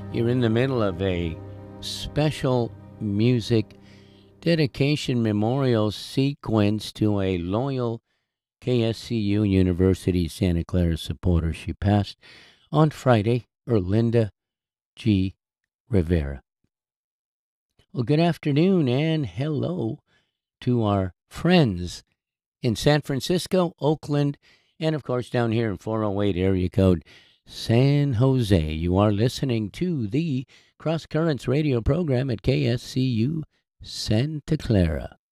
You're in the middle of a special music dedication memorial sequence to a loyal KSCU University Santa Clara supporter. She passed on Friday, Erlinda G. Rivera. Well, good afternoon and hello to our friends in San Francisco, Oakland, and of course down here in 408 area code San Jose. You are listening to the Cross Currents radio program at KSCU Santa Clara.